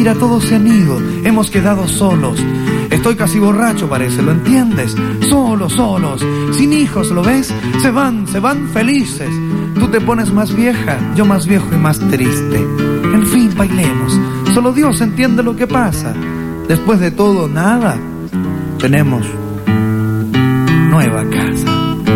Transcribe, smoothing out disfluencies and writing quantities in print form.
Mira, todos se han ido, hemos quedado solos. Estoy casi borracho, parece, ¿lo entiendes? Solos, sin hijos, ¿lo ves? Se van felices. Tú te pones más vieja, yo más viejo y más triste. En fin, bailemos. Solo Dios entiende lo que pasa. Después de todo, nada. Tenemos nueva casa.